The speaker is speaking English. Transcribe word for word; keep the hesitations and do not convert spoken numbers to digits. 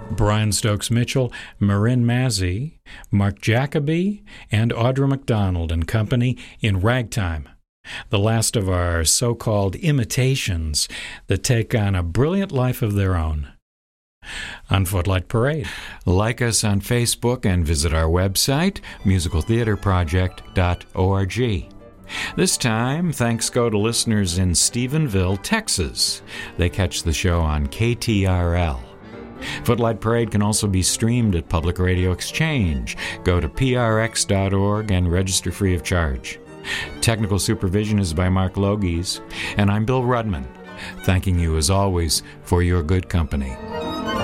Brian Stokes Mitchell, Marin Mazzy, Mark Jacoby, and Audra McDonald and company in Ragtime, the last of our so-called imitations that take on a brilliant life of their own. On Footlight Parade. Like us on Facebook and visit our website, musical theater project dot org. This time, thanks go to listeners in Stephenville, Texas. They catch the show on K T R L. Footlight Parade can also be streamed at Public Radio Exchange. Go to P R X dot org and register free of charge. Technical supervision is by Mark Logies, and I'm Bill Rudman, thanking you as always for your good company.